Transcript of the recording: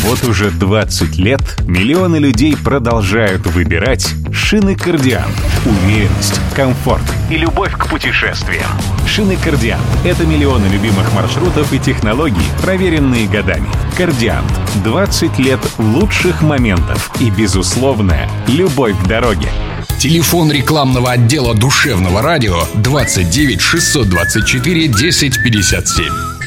Вот уже 20 лет миллионы людей продолжают выбирать шины Кардиант. Уверенность, комфорт и любовь к путешествиям. Шины Кардиант — это миллионы любимых маршрутов и технологий, проверенные годами. Кардиант. 20 лет лучших моментов и безусловная любовь к дороге. Телефон рекламного отдела душевного радио 29 624 10 57.